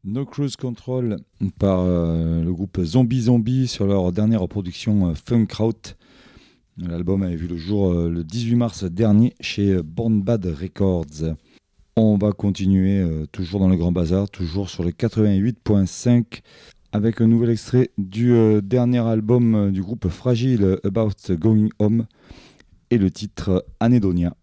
No Cruise Control par le groupe Zombie Zombie sur leur dernière production Funkkraut. L'album avait vu le jour le 18 mars dernier chez Born Bad Records. On va continuer toujours dans le Grand Bazar, toujours sur le 88.5 avec un nouvel extrait du dernier album du groupe Fragile About Going Home et le titre Anedonia.